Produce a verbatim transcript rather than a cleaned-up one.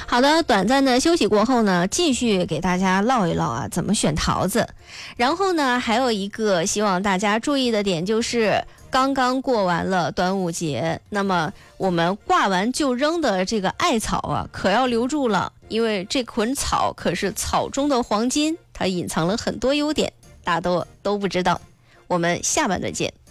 好的，短暂的休息过后呢，继续给大家唠一唠啊，怎么选桃子。然后呢，还有一个希望大家注意的点就是，刚刚过完了端午节，那么我们挂完就扔的这个艾草啊，可要留住了，因为这捆草可是草中的黄金，它隐藏了很多优点，大家都都不知道。我们下班再见。